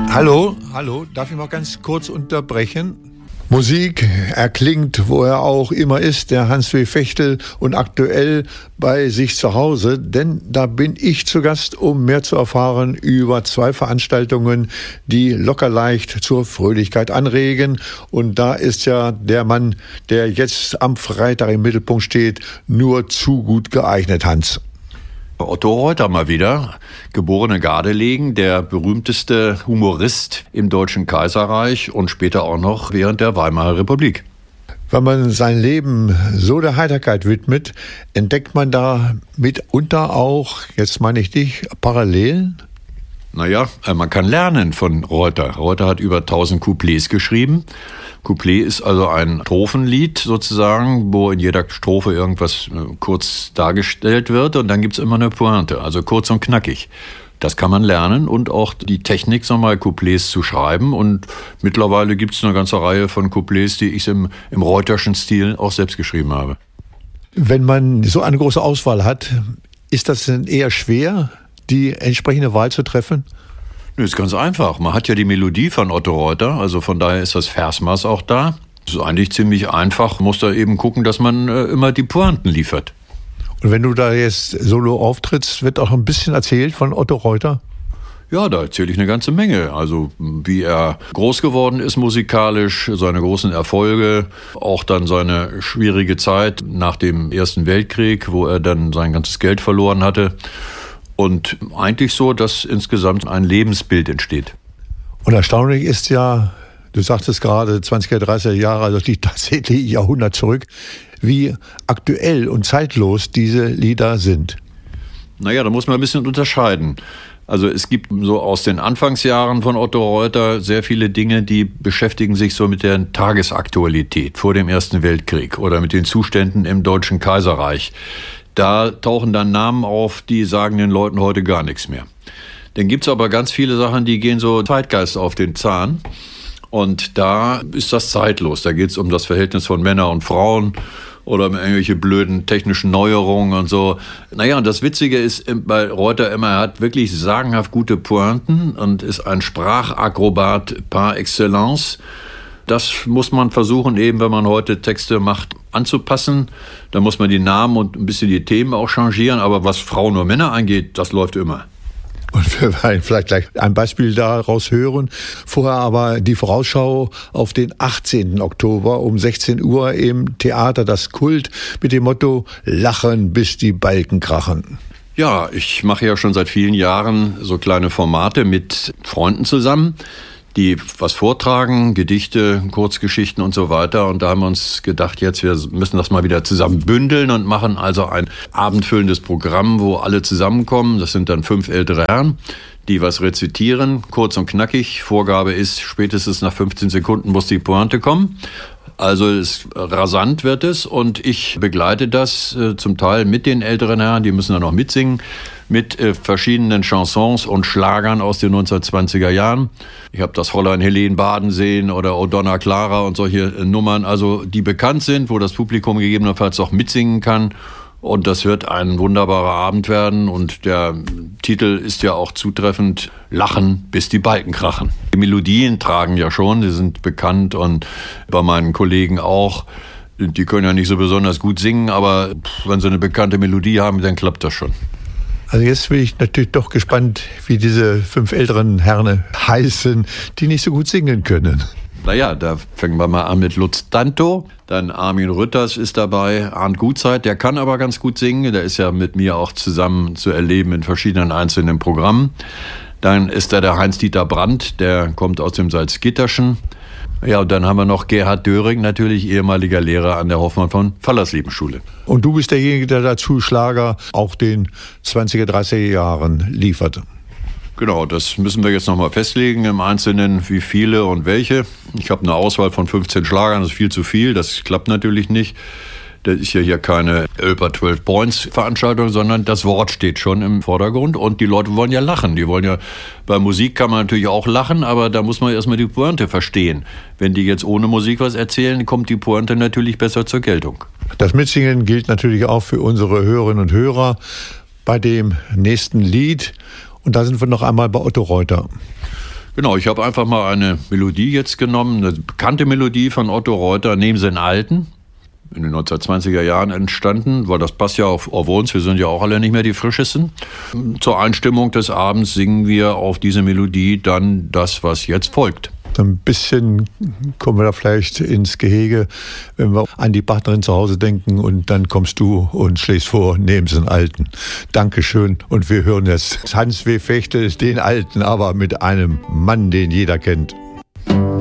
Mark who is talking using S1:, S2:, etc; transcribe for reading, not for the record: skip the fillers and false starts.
S1: Hallo, darf ich mal ganz kurz unterbrechen? Musik erklingt, wo er auch immer ist, der Hans W. Fechtel, und aktuell bei sich zu Hause, denn da bin ich zu Gast, um mehr zu erfahren über 2 Veranstaltungen, die locker leicht zur Fröhlichkeit anregen. Und da ist ja der Mann, der jetzt am Freitag im Mittelpunkt steht, nur zu gut geeignet, Hans.
S2: Otto Reuter mal wieder, geborene Gardelegen, der berühmteste Humorist im Deutschen Kaiserreich und später auch noch während der Weimarer Republik.
S1: Wenn man sein Leben so der Heiterkeit widmet, entdeckt man da mitunter auch, jetzt meine ich dich, Parallelen?
S2: Naja, man kann lernen von Reuter. Reuter hat über 1000 Couplets geschrieben. Couplet ist also ein Strophenlied sozusagen, wo in jeder Strophe irgendwas kurz dargestellt wird und dann gibt's immer eine Pointe, also kurz und knackig. Das kann man lernen und auch die Technik, sagen wir mal, Couplets zu schreiben. Und mittlerweile gibt's eine ganze Reihe von Couplets, die ich im Reuterschen Stil auch selbst geschrieben habe.
S1: Wenn man so eine große Auswahl hat, ist das denn eher schwer, die entsprechende Wahl zu treffen?
S2: Das ist ganz einfach. Man hat ja die Melodie von Otto Reuter, also von daher ist das Versmaß auch da. Das ist eigentlich ziemlich einfach. Man muss da eben gucken, dass man immer die Pointen liefert.
S1: Und wenn du da jetzt solo auftrittst, wird auch ein bisschen erzählt von Otto Reuter?
S2: Ja, da erzähle ich eine ganze Menge. Also wie er groß geworden ist musikalisch, seine großen Erfolge, auch dann seine schwierige Zeit nach dem Ersten Weltkrieg, wo er dann sein ganzes Geld verloren hatte. Und eigentlich so, dass insgesamt ein Lebensbild entsteht.
S1: Und erstaunlich ist ja, du sagtest gerade 20er, 30er Jahre, also das liegt tatsächlich Jahrhundert zurück, wie aktuell und zeitlos diese Lieder sind.
S2: Naja, da muss man ein bisschen unterscheiden. Also es gibt so aus den Anfangsjahren von Otto Reuter sehr viele Dinge, die beschäftigen sich so mit der Tagesaktualität vor dem Ersten Weltkrieg oder mit den Zuständen im Deutschen Kaiserreich. Da tauchen dann Namen auf, die sagen den Leuten heute gar nichts mehr. Dann gibt's aber ganz viele Sachen, die gehen so Zeitgeist auf den Zahn. Und da ist das zeitlos. Da geht's um das Verhältnis von Männern und Frauen oder um irgendwelche blöden technischen Neuerungen und so. Naja, und das Witzige ist bei Reuter immer, er hat wirklich sagenhaft gute Pointen und ist ein Sprachakrobat par excellence. Das muss man versuchen, eben wenn man heute Texte macht, anzupassen. Da muss man die Namen und ein bisschen die Themen auch changieren. Aber was Frauen und Männer angeht, das läuft immer.
S1: Und wir werden vielleicht gleich ein Beispiel daraus hören. Vorher aber die Vorausschau auf den 18. Oktober um 16 Uhr im Theater Das Kult mit dem Motto Lachen, bis die Balken krachen.
S2: Ja, ich mache ja schon seit vielen Jahren so kleine Formate mit Freunden zusammen, die was vortragen, Gedichte, Kurzgeschichten und so weiter. Und da haben wir uns gedacht, jetzt wir müssen das mal wieder zusammen bündeln und machen also ein abendfüllendes Programm, wo alle zusammenkommen. Das sind dann 5 ältere Herren, die was rezitieren, kurz und knackig. Vorgabe ist, spätestens nach 15 Sekunden muss die Pointe kommen. Also rasant wird es und ich begleite das zum Teil mit den älteren Herren, die müssen dann noch mitsingen, mit verschiedenen Chansons und Schlagern aus den 1920er Jahren. Ich habe das Fräulein Helene Badenseen oder O Donna Clara und solche Nummern, also die bekannt sind, wo das Publikum gegebenenfalls auch mitsingen kann. Und das wird ein wunderbarer Abend werden und der Titel ist ja auch zutreffend, Lachen, bis die Balken krachen. Die Melodien tragen ja schon, die sind bekannt und bei meinen Kollegen auch. Die können ja nicht so besonders gut singen, aber wenn sie eine bekannte Melodie haben, dann klappt das schon.
S1: Also jetzt bin ich natürlich doch gespannt, wie diese 5 älteren Herren heißen, die nicht so gut singen können.
S2: Naja, da fangen wir mal an mit Lutz Danto, dann Armin Rütters ist dabei, Arndt Gutzeit, der kann aber ganz gut singen, der ist ja mit mir auch zusammen zu erleben in verschiedenen einzelnen Programmen. Dann ist da der Heinz-Dieter Brandt, der kommt aus dem Salzgitterschen. Ja, und dann haben wir noch Gerhard Döring, natürlich ehemaliger Lehrer an der Hoffmann von Fallersleben-Schule.
S1: Und du bist derjenige, der dazu Schlager auch den 20er, 30er Jahren liefert.
S2: Genau, das müssen wir jetzt nochmal festlegen im Einzelnen, wie viele und welche. Ich habe eine Auswahl von 15 Schlagern, das ist viel zu viel, das klappt natürlich nicht. Das ist ja hier keine über 12 Points Veranstaltung, sondern das Wort steht schon im Vordergrund und die Leute wollen ja lachen. Die wollen ja, bei Musik kann man natürlich auch lachen, aber da muss man erstmal die Pointe verstehen. Wenn die jetzt ohne Musik was erzählen, kommt die Pointe natürlich besser zur Geltung.
S1: Das Mitsingen gilt natürlich auch für unsere Hörerinnen und Hörer bei dem nächsten Lied. Und da sind wir noch einmal bei Otto Reuter.
S2: Genau, ich habe einfach mal eine Melodie jetzt genommen, eine bekannte Melodie von Otto Reuter, Nehmen Sie den Alten, in den 1920er Jahren entstanden, weil das passt ja auf uns, wir sind ja auch alle nicht mehr die Frischesten. Zur Einstimmung des Abends singen wir auf diese Melodie dann das, was jetzt folgt.
S1: Ein bisschen kommen wir da vielleicht ins Gehege, wenn wir an die Partnerin zu Hause denken und dann kommst du und schlägst vor, nehmen Sie einen Alten. Dankeschön und wir hören jetzt Hans W. Fechtel, den Alten, aber mit einem Mann, den jeder kennt.